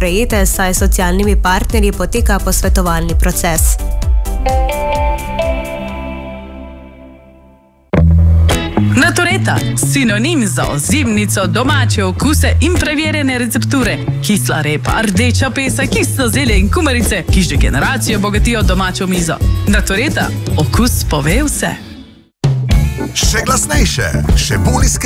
sprejete, saj s socialnimi partnerji poteka posvetovalni proces. Natureta, sinonim za ozimnico, domače okuse in preverjene recepture. Kisla repa, rdeča pesa, kislo zelje in kumarice, ki že generacijo bogatijo domačo mizo. Natureta, okus pove vse. Še glasnejše, še bolj iskrenejše.